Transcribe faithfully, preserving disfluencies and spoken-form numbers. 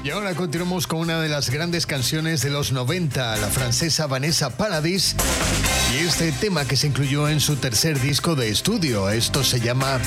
Y ahora continuamos con una de las grandes canciones de los noventa, la francesa Vanessa Paradis, y este tema que se incluyó en su tercer disco de estudio. Esto se llama